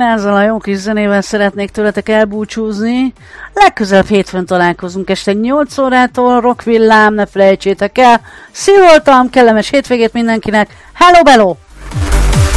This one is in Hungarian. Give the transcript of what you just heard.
ezzel a jó kis zenével szeretnék tőletek elbúcsúzni. Legközelebb hétfőn találkozunk este 8 órától, Rock Villám, ne felejtsétek el. Szívoltam, kellemes hétvégét mindenkinek. Hello, bello!